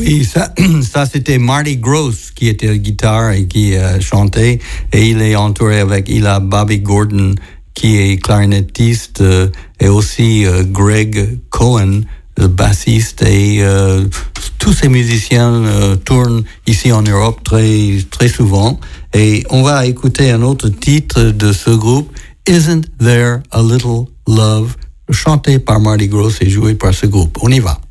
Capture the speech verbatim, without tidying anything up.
Oui, ça, ça c'était Marty Gross qui était la guitare et qui euh, chantait. Et il est entouré avec, il a Bobby Gordon qui est clarinettiste euh, et aussi euh, Greg Cohen, le bassiste. Et euh, tous ces musiciens euh, tournent ici en Europe très, très souvent. Et on va écouter un autre titre de ce groupe, Isn't There a Little Love, chanté par Marty Gross et joué par ce groupe. On y va.